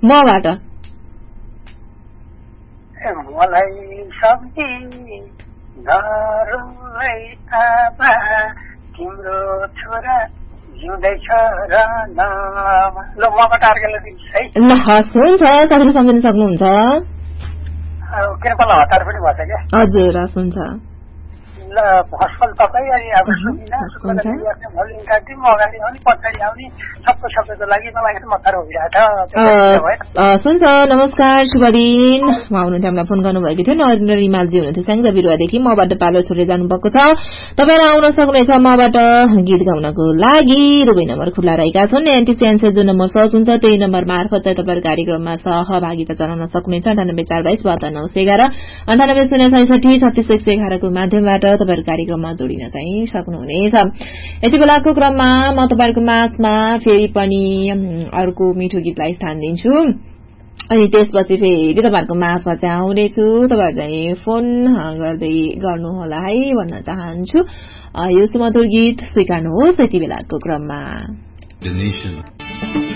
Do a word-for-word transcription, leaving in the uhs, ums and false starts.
मबाट मलाई सम्झी नरुलै आमा तिम्रो छोरा जिउँदैछ र नाम ल मबाट अर्केलाई दिन्छु है ल हस् हुन्छ तपाईँले सम्झिन सक्नुहुन्छ किन कसलाई हतार पनि भन्छ क्या हजुर हस् हुन्छ ल हस्पल तपाईँ अनि अब सुनिना भोलि काट्दै म अगाडि आउने पछाडि आउने सबै सबैको लागि मलाई एकदम हतार भइरहेको छ हुन्छ नमस्कार शुभ दिन उहाँ हुनुहुन्थ्यो हामीलाई फोन गर्नुभएको थियो नरेन्द्र रिमालजी हुनुहुन्थ्यो स्याङ्जा बिरुवादेखि मबाट पालो छोडेर जानुभएको छ तपाईँहरू आउन सक्नुहुनेछ मबाट गीत गाउनको लागि दुवै नम्बर खुल्ला रहेका छन् एनटिसी एनसी जुन नम्बर सर्च हुन्छ त्यही नम्बर मार्फत चाहिँ तपाईँहरू कार्यक्रममा सहभागिता जनाउन सक्नुहुनेछ अन्ठानब्बे चार बाइस बहत्तर नौ सय एघार अन्ठानब्बे शून्य छैसठी छत्तीस एक सय एघारको माध्यमबाट तपाईँहरू कार्यक्रममा जोडिन चाहिँ सक्नुहुनेछ यति बेलाको क्रममा म तपाईँहरूको माझमा फेरि पनि अर्को मिठो गीतलाई स्थान दिन्छु अनि त्यसपछि फेरि तपाईँहरूको माझमा चाहिँ आउनेछु तपाईँहरू चाहिँ फोन गर्दै गर्नुहोला है भन्न चाहन्छु यो सुमधुर गीत स्वीकार्नुहोस् यति बेलाको क्रममा